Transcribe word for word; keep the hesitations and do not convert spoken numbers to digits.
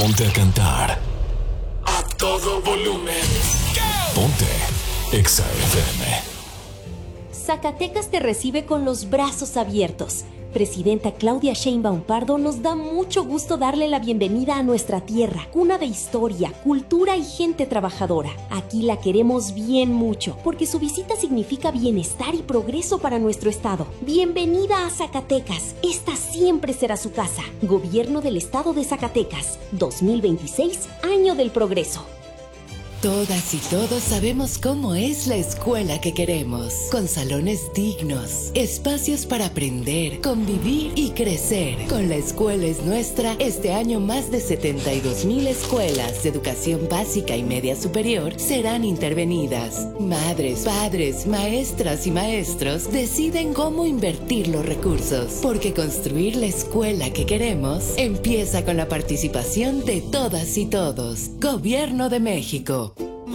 Ponte a cantar a todo volumen. Ponte Exa F M. Zacatecas te recibe con los brazos abiertos. Presidenta Claudia Sheinbaum Pardo nos da mucho gusto darle la bienvenida a nuestra tierra, cuna de historia, cultura y gente trabajadora. Aquí la queremos bien mucho, porque su visita significa bienestar y progreso para nuestro estado. Bienvenida a Zacatecas, esta siempre será su casa. Gobierno del Estado de Zacatecas, dos mil veintiséis, Año del Progreso. Todas y todos sabemos cómo es la escuela que queremos, con salones dignos, espacios para aprender, convivir y crecer. Con La Escuela es Nuestra, este año más de setenta y dos mil escuelas de educación básica y media superior serán intervenidas. Madres, padres, maestras y maestros deciden cómo invertir los recursos, porque construir la escuela que queremos empieza con la participación de todas y todos. Gobierno de México.